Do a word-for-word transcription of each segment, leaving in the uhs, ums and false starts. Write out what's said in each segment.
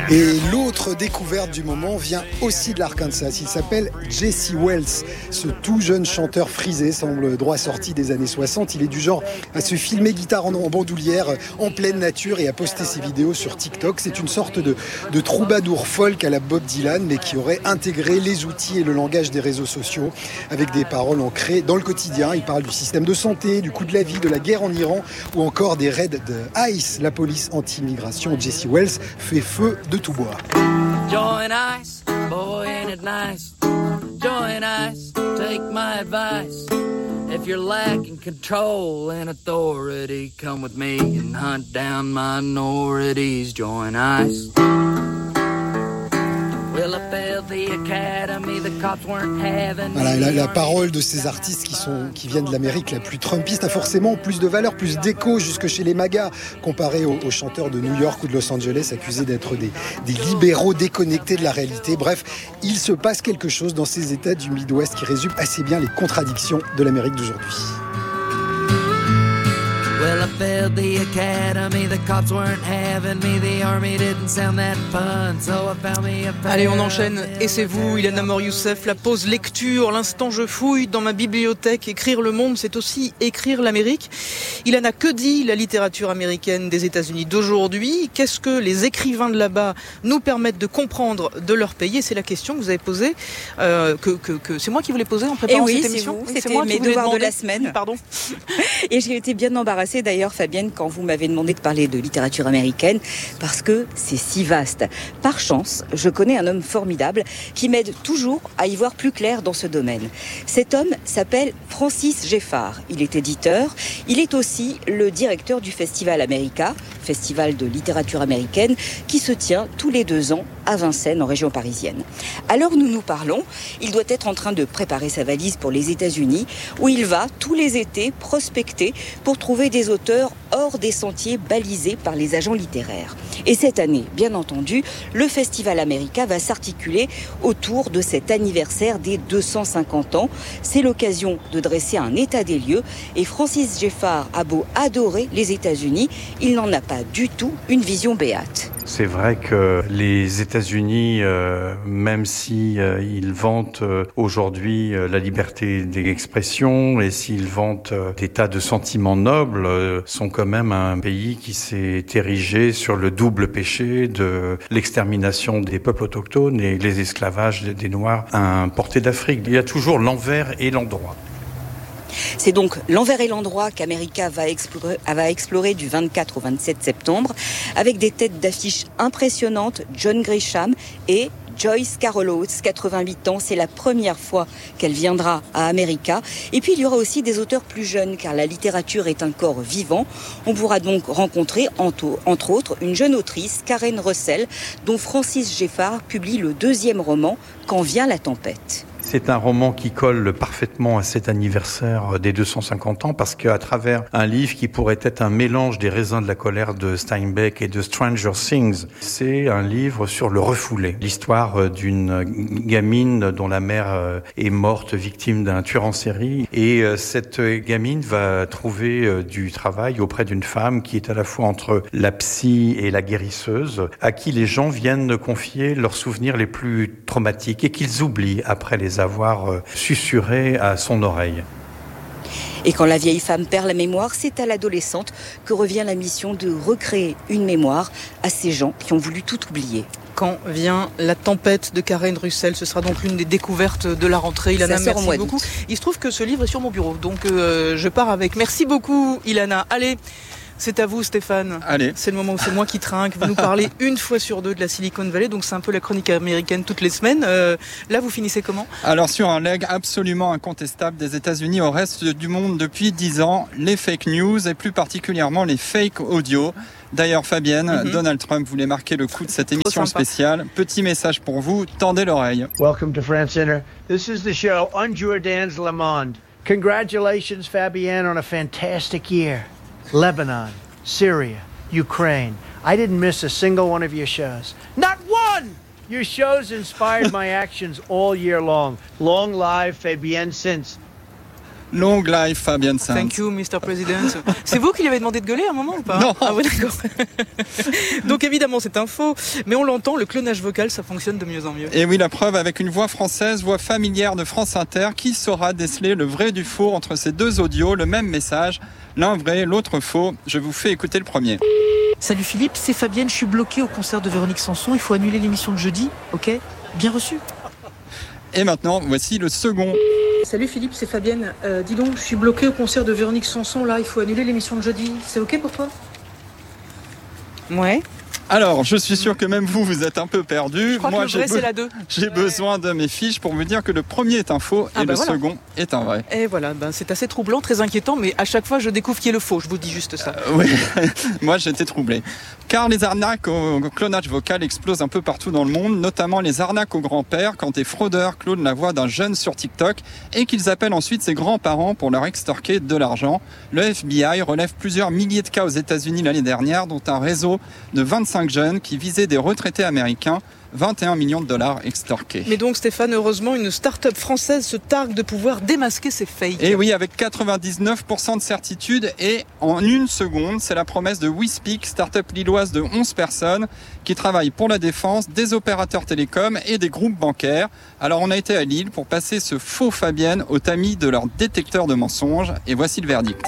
Et l'autre découverte du moment vient aussi de l'Arkansas. Il s'appelle Jesse Wells. Ce tout jeune chanteur frisé semble droit sorti des années soixante. Il est du genre à se filmer guitare en bandoulière en pleine nature et à poster ses vidéos sur TikTok. C'est une sorte de, de troubadour folk à la Bob Dylan, mais qui aurait intégré les outils et le langage des réseaux sociaux avec des paroles ancrées dans le quotidien. Il parle du système de santé, du coût de la vie, de la guerre en Iran ou encore des raids de ICE, la police anti-immigration. Jesse Wells fait feu de tout bois. Join ICE, boy ain't it nice. Join ICE, take my advice. If you're lacking control and authority, come with me and hunt down minorities. Join ICE. Voilà, la, la parole de ces artistes qui, sont, qui viennent de l'Amérique la plus trumpiste a forcément plus de valeur, plus d'écho jusque chez les magas, comparé aux, aux chanteurs de New York ou de Los Angeles accusés d'être des, des libéraux déconnectés de la réalité. Bref, il se passe quelque chose dans ces États du Midwest qui résume assez bien les contradictions de l'Amérique d'aujourd'hui. Well, I failed the academy, the cops weren't having me, the army didn't sound that fun, so I found me a pair. Allez, on enchaîne, et c'est vous, Ilana Mor-Youssef, la pause lecture, l'instant je fouille dans ma bibliothèque. Écrire le monde, c'est aussi écrire l'Amérique. Ilana, que dit la littérature américaine des États-Unis d'aujourd'hui? Qu'est-ce que les écrivains de là-bas nous permettent de comprendre de leur pays? C'est la question que vous avez posée, euh, que, que, que c'est moi qui vous l'ai posée en préparant oui, cette émission. Vous, oui, c'était moi mes devoirs de la semaine. Pardon. Et j'ai été bien embarrassée d'ailleurs, Fabienne, quand vous m'avez demandé de parler de littérature américaine, parce que c'est si vaste. Par chance, je connais un homme formidable qui m'aide toujours à y voir plus clair dans ce domaine. Cet homme s'appelle Francis Geffard. Il est éditeur. Il est aussi le directeur du Festival America, festival de littérature américaine, qui se tient tous les deux ans à Vincennes, en région parisienne. Alors nous nous parlons, il doit être en train de préparer sa valise pour les États-Unis, où il va tous les étés prospecter pour trouver des auteurs hors des sentiers balisés par les agents littéraires. Et cette année, bien entendu, le Festival America va s'articuler autour de cet anniversaire des deux cent cinquante ans. C'est l'occasion de dresser un état des lieux, et Francis Geffard a beau adorer les États-Unis, il n'en a pas du tout une vision béate. C'est vrai que les États-Unis, euh, même si euh, ils vantent euh, aujourd'hui euh, la liberté d'expression et s'ils vantent euh, des tas de sentiments nobles, euh, sont quand même un pays qui s'est érigé sur le double péché de l'extermination des peuples autochtones et les esclavages des Noirs importés d'Afrique. Il y a toujours l'envers et l'endroit. C'est donc l'envers et l'endroit qu'America va explorer, va explorer du vingt-quatre au vingt-sept septembre, avec des têtes d'affiche impressionnantes, John Grisham et Joyce Carol Oates, quatre-vingt-huit ans, c'est la première fois qu'elle viendra à America. Et puis il y aura aussi des auteurs plus jeunes, car la littérature est un corps vivant. On pourra donc rencontrer, entre autres, une jeune autrice, Karen Russell, dont Francis Geffard publie le deuxième roman, Quand vient la tempête. C'est un roman qui colle parfaitement à cet anniversaire des deux cent cinquante ans parce qu'à travers un livre qui pourrait être un mélange des raisins de la colère de Steinbeck et de Stranger Things, c'est un livre sur le refoulé. L'histoire d'une gamine dont la mère est morte victime d'un tueur en série et cette gamine va trouver du travail auprès d'une femme qui est à la fois entre la psy et la guérisseuse, à qui les gens viennent confier leurs souvenirs les plus traumatiques et qu'ils oublient après les avoir susurré à son oreille. Et quand la vieille femme perd la mémoire, c'est à l'adolescente que revient la mission de recréer une mémoire à ces gens qui ont voulu tout oublier. Quand vient la tempête de Karen Russell, ce sera donc l'une des découvertes de la rentrée. Ilana, merci beaucoup. Il se trouve que ce livre est sur mon bureau, donc euh, je pars avec. Merci beaucoup, Ilana. Allez. C'est à vous, Stéphane. Allez. C'est le moment où c'est moi qui trinque. Vous nous parlez une fois sur deux de la Silicon Valley, donc c'est un peu la chronique américaine toutes les semaines. Euh, là, vous finissez comment ? Alors, sur un leg absolument incontestable des États-Unis au reste du monde depuis dix ans, les fake news et plus particulièrement les fake audio. D'ailleurs, Fabienne, mm-hmm. Donald Trump voulait marquer le coup de cette émission spéciale. Petit message pour vous, tendez l'oreille. Welcome to France Inter. This is the show on Jourdain's Le Monde. Congratulations, Fabienne, on a fantastic year. Lebanon, Syria, Ukraine. I didn't miss a single one of your shows. Not one! Your shows inspired my actions all year long. Long live Fabienne since. Long life Fabienne Sands. Thank you, mister President. C'est vous qui lui avez demandé de gueuler à un moment ou pas? Non. Ah oui, d'accord. Donc évidemment, c'est un faux, mais on l'entend, le clonage vocal, ça fonctionne de mieux en mieux. Et oui, la preuve avec une voix française, voix familière de France Inter, qui saura déceler le vrai du faux entre ces deux audios, le même message, l'un vrai, l'autre faux. Je vous fais écouter le premier. Salut Philippe, c'est Fabienne, je suis bloquée au concert de Véronique Sanson, il faut annuler l'émission de jeudi, ok? Bien reçu. Et maintenant, voici le second. Salut Philippe, c'est Fabienne, euh, dis donc, je suis bloquée au concert de Véronique Sanson, là, il faut annuler l'émission de jeudi, c'est ok pour toi? Ouais. Alors, je suis sûr que même vous, vous êtes un peu perdu. Je crois Moi, que le vrai, j'ai, c'est la deux. j'ai besoin de mes fiches pour me dire que le premier est un faux Ah et bah le voilà. second est un vrai. Et voilà, ben, c'est assez troublant, très inquiétant, mais à chaque fois, je découvre qui est le faux, je vous dis juste ça. Euh, oui, moi j'étais troublé. Car les arnaques au clonage vocal explosent un peu partout dans le monde, notamment les arnaques au grand-père quand des fraudeurs clonent la voix d'un jeune sur TikTok et qu'ils appellent ensuite ses grands-parents pour leur extorquer de l'argent. Le F B I relève plusieurs milliers de cas aux États-Unis l'année dernière, dont un réseau de vingt-cinq jeunes qui visaient des retraités américains. vingt et un millions de dollars extorqués. Mais donc Stéphane, heureusement, une start-up française se targue de pouvoir démasquer ces fakes. Et oui, avec quatre-vingt-dix-neuf pour cent de certitude et en une seconde, c'est la promesse de WeSpeak, start-up lilloise de onze personnes qui travaille pour la défense, des opérateurs télécoms et des groupes bancaires. Alors on a été à Lille pour passer ce faux Fabienne au tamis de leur détecteur de mensonges et voici le verdict.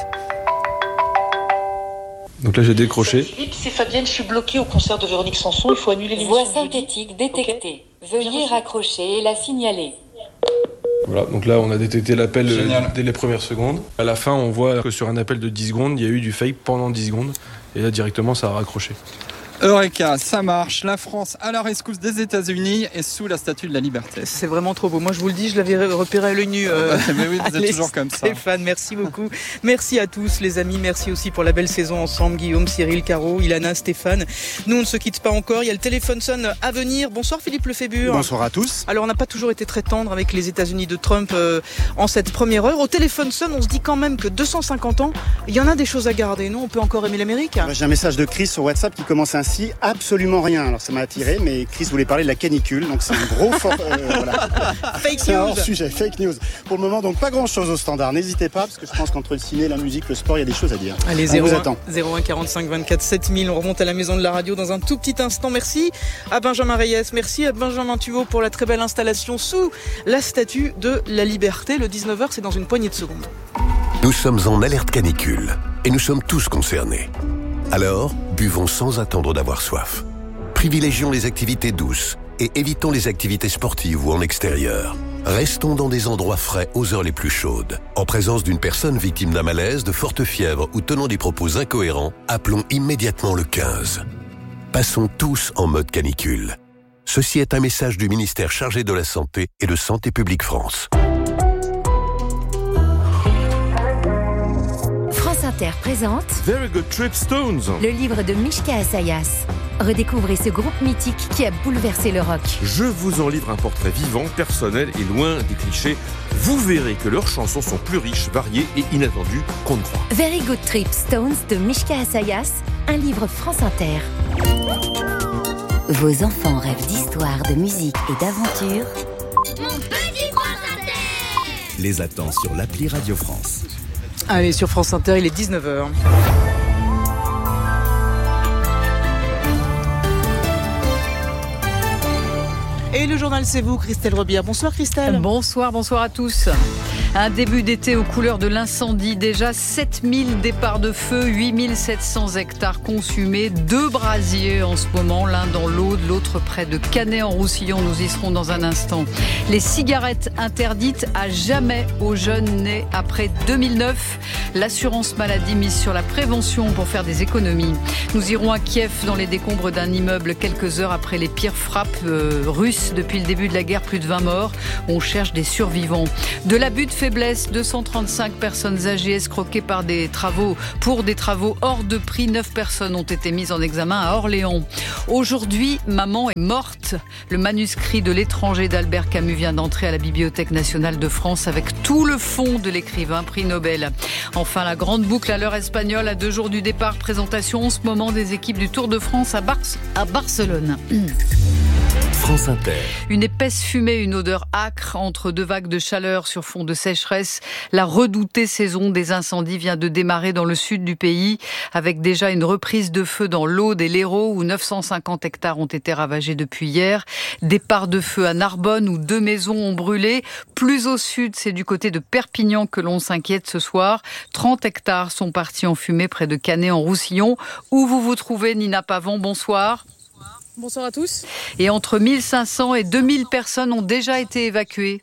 Donc là j'ai décroché. Philippe, c'est Fabienne, je suis bloquée au concert de Véronique Sanson, il faut annuler l'émission Voix de jeudi. synthétique détectée. Veuillez raccrocher et la signaler. Voilà, donc là on a détecté l'appel Génial. euh, dès les premières secondes. À la fin on voit que sur un appel de dix secondes, il y a eu du fake pendant dix secondes. Et là directement ça a raccroché. Eureka, ça marche. La France à la rescousse des États-Unis et sous la statue de la liberté. C'est vraiment trop beau. Moi, je vous le dis, je l'avais repéré à l'œil nu. Euh, Mais oui, vous êtes allez, toujours comme ça. Stéphane, merci beaucoup. Merci à tous, les amis. Merci aussi pour la belle saison ensemble. Guillaume, Cyril, Caro, Ilana, Stéphane. Nous, on ne se quitte pas encore. Il y a le téléphone sonne à venir. Bonsoir, Philippe Lefébure. Bonsoir à tous. Alors, on n'a pas toujours été très tendre avec les États-Unis de Trump euh, en cette première heure. Au téléphone sonne, on se dit quand même que deux cent cinquante ans, il y en a des choses à garder. Non, on peut encore aimer l'Amérique. J'ai un message de Chris sur WhatsApp qui commence ainsi. Absolument rien. Alors ça m'a attiré, mais Chris voulait parler de la canicule, donc c'est un gros fort. Euh, voilà. Fake C'est un news. hors sujet, fake news. Pour le moment, donc pas grand chose au standard. N'hésitez pas, parce que je pense qu'entre le ciné, la musique, le sport, il y a des choses à dire. Allez, On zéro vous un, attend. zéro un quarante-cinq vingt-quatre sept mille. On remonte à la maison de la radio dans un tout petit instant. Merci à Benjamin Reyes. Merci à Benjamin Thuot pour la très belle installation sous la statue de la liberté. Le dix-neuf heures, c'est dans une poignée de secondes. Nous sommes en alerte canicule et nous sommes tous concernés. Alors, buvons sans attendre d'avoir soif. Privilégions les activités douces et évitons les activités sportives ou en extérieur. Restons dans des endroits frais aux heures les plus chaudes. En présence d'une personne victime d'un malaise, de forte fièvre ou tenant des propos incohérents, appelons immédiatement le quinze. Passons tous en mode canicule. Ceci est un message du ministère chargé de la Santé et de Santé publique France. France Inter présente Very Good Trip Stones, le livre de Mishka Assayas. Redécouvrez ce groupe mythique qui a bouleversé le rock. Je vous en livre un portrait vivant, personnel et loin des clichés. Vous verrez que leurs chansons sont plus riches, variées et inattendues qu'on ne croit. Very Good Trip Stones de Mishka Assayas, un livre France Inter. Vos enfants rêvent d'histoire, de musique et d'aventure. Mon petit France Inter les attend sur l'appli Radio France. Allez, sur France Inter, il est dix-neuf heures. Et le journal, c'est vous, Christelle Rebière. Bonsoir, Christelle. Bonsoir, bonsoir à tous. Un début d'été aux couleurs de l'incendie. Déjà sept mille départs de feu, huit mille sept cents hectares consumés. Deux brasiers en ce moment, l'un dans l'Aude, l'autre près de Canet-en-Roussillon. Nous y serons dans un instant. Les cigarettes interdites à jamais aux jeunes nés après deux mille neuf. L'assurance maladie mise sur la prévention pour faire des économies. Nous irons à Kiev dans les décombres d'un immeuble quelques heures après les pires frappes euh, russes. Depuis le début de la guerre, plus de vingt morts. On cherche des survivants. De l'abus de faiblesse, deux cent trente-cinq personnes âgées escroquées par des travaux, pour des travaux hors de prix. Neuf personnes ont été mises en examen à Orléans. Aujourd'hui, maman est morte. Le manuscrit de L'étranger d'Albert Camus vient d'entrer à la Bibliothèque nationale de France avec tout le fond de l'écrivain, prix Nobel. Enfin, la grande boucle à l'heure espagnole à deux jours du départ. Présentation en ce moment des équipes du Tour de France à, Bar- à Barcelone. France Inter. Une épaisse fumée, une odeur âcre entre deux vagues de chaleur sur fond de sécheresse. La redoutée saison des incendies vient de démarrer dans le sud du pays, avec déjà une reprise de feu dans l'Aude et l'Hérault, où neuf cent cinquante hectares ont été ravagés depuis hier. Départ de feu à Narbonne, où deux maisons ont brûlé. Plus au sud, c'est du côté de Perpignan que l'on s'inquiète ce soir. trente hectares sont partis en fumée près de Canet-en-Roussillon. Où vous vous trouvez, Nina Pavon, bonsoir. Bonsoir à tous. Et entre mille cinq cents et deux mille personnes ont déjà été évacuées.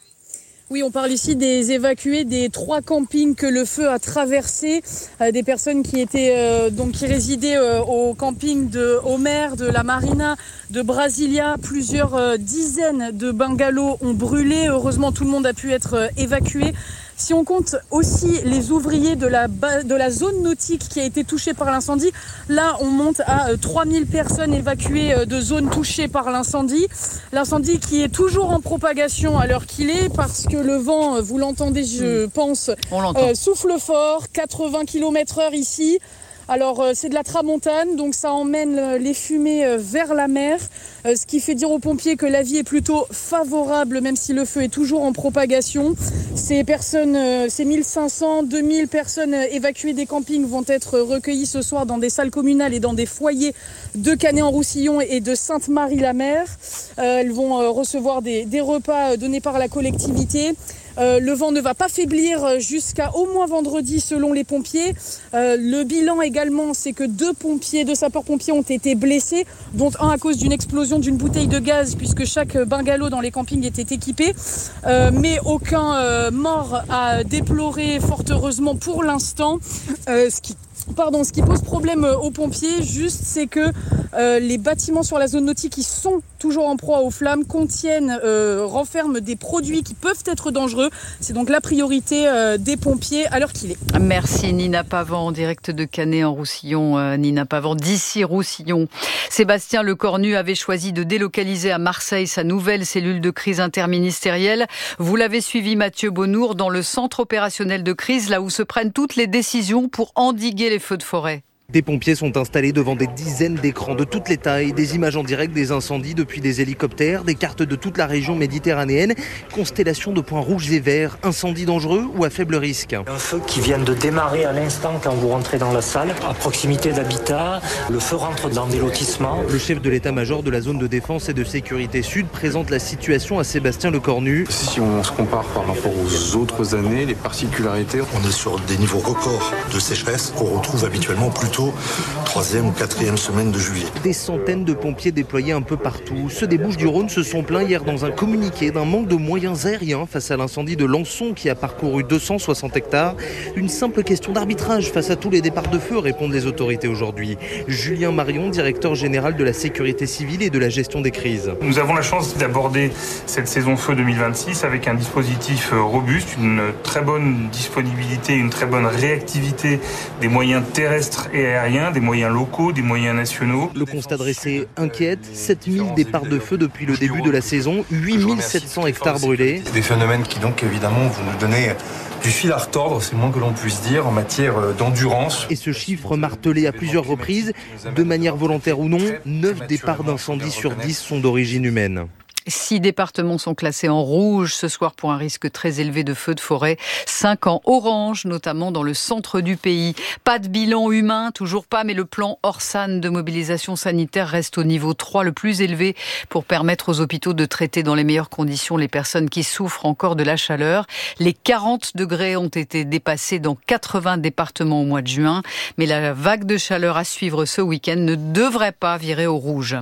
Oui, on parle ici des évacués des trois campings que le feu a traversés, euh, des personnes qui étaient euh, donc qui résidaient euh, au camping de Homer, de la Marina, de Brasilia. Plusieurs euh, dizaines de bungalows ont brûlé. Heureusement, tout le monde a pu être euh, évacué. Si on compte aussi les ouvriers de la, de la zone nautique qui a été touchée par l'incendie, là on monte à trois mille personnes évacuées de zones touchées par l'incendie. L'incendie qui est toujours en propagation à l'heure qu'il est, parce que le vent, vous l'entendez je pense, euh, souffle fort, quatre-vingts kilomètres heure ici. Alors euh, c'est de la tramontane, donc ça emmène euh, les fumées euh, vers la mer, euh, ce qui fait dire aux pompiers que la vie est plutôt favorable, même si le feu est toujours en propagation. Ces personnes, euh, ces mille cinq cents, deux mille personnes euh, évacuées des campings vont être recueillies ce soir dans des salles communales et dans des foyers de Canet-en-Roussillon et de Sainte-Marie-la-Mer. Euh, elles vont euh, recevoir des, des repas euh, donnés par la collectivité. Euh, le vent ne va pas faiblir jusqu'à au moins vendredi selon les pompiers. Euh, le bilan également, c'est que deux pompiers, deux sapeurs-pompiers ont été blessés, dont un à cause d'une explosion d'une bouteille de gaz, puisque chaque bungalow dans les campings était équipé. Euh, mais aucun euh, mort à déplorer, fort heureusement pour l'instant. Euh, ce qui Pardon, ce qui pose problème aux pompiers, juste, c'est que euh, les bâtiments sur la zone nautique qui sont toujours en proie aux flammes contiennent, euh, renferment des produits qui peuvent être dangereux. C'est donc la priorité euh, des pompiers à l'heure qu'il est. Merci Nina Pavant, en direct de Canet-en-Roussillon. Euh, Nina Pavant, d'ici Roussillon. Sébastien Lecornu avait choisi de délocaliser à Marseille sa nouvelle cellule de crise interministérielle. Vous l'avez suivi, Mathieu Bonnour, dans le centre opérationnel de crise, là où se prennent toutes les décisions pour endiguer les feux de forêt. Des pompiers sont installés devant des dizaines d'écrans de toutes les tailles, des images en direct des incendies depuis des hélicoptères, des cartes de toute la région méditerranéenne, constellation de points rouges et verts, incendies dangereux ou à faible risque. Un feu qui vient de démarrer à l'instant quand vous rentrez dans la salle, à proximité d'habitat, le feu rentre dans des lotissements. Le chef de l'état-major de la zone de défense et de sécurité sud présente la situation à Sébastien Lecornu. Si on se compare par rapport aux autres années, les particularités, on est sur des niveaux records de sécheresse qu'on retrouve habituellement plutôt troisième ou quatrième semaine de juillet. Des centaines de pompiers déployés un peu partout. Ceux des Bouches-du-Rhône se sont plaints hier dans un communiqué d'un manque de moyens aériens face à l'incendie de Lançon qui a parcouru deux cent soixante hectares. Une simple question d'arbitrage face à tous les départs de feu, répondent les autorités aujourd'hui. Julien Marion, directeur général de la sécurité civile et de la gestion des crises. Nous avons la chance d'aborder cette saison feu deux mille vingt-six avec un dispositif robuste, une très bonne disponibilité, une très bonne réactivité des moyens terrestres et aériens, des moyens locaux, des moyens nationaux. Le constat dressé inquiète, sept mille départs de feu depuis le début de la saison, huit mille sept cents hectares brûlés. Des phénomènes qui donc évidemment vont nous donner du fil à retordre, c'est le moins que l'on puisse dire, en matière d'endurance. Et ce chiffre martelé à plusieurs reprises, de manière volontaire ou non, neuf départs d'incendie sur dix sont d'origine humaine. Six départements sont classés en rouge ce soir pour un risque très élevé de feux de forêt. Cinq en orange, notamment dans le centre du pays. Pas de bilan humain, toujours pas, mais le plan Orsan de mobilisation sanitaire reste au niveau trois, le plus élevé, pour permettre aux hôpitaux de traiter dans les meilleures conditions les personnes qui souffrent encore de la chaleur. Les quarante degrés ont été dépassés dans quatre-vingts départements au mois de juin. Mais la vague de chaleur à suivre ce week-end ne devrait pas virer au rouge.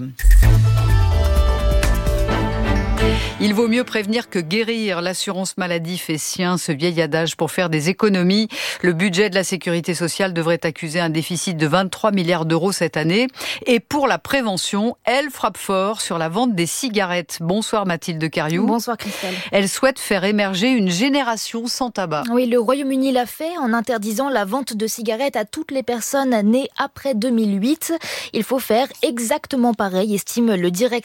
Il vaut mieux prévenir que guérir. L'assurance maladie fait sien ce vieil adage pour faire des économies. Le budget de la sécurité sociale devrait accuser un déficit de vingt-trois milliards d'euros cette année. Et pour la prévention, elle frappe fort sur la vente des cigarettes. Bonsoir Mathilde Cariou. Bonsoir Christelle. Elle souhaite faire émerger une génération sans tabac. Oui, le Royaume-Uni l'a fait en interdisant la vente de cigarettes à toutes les personnes nées après deux mille huit. Il faut faire exactement pareil, estime le directeur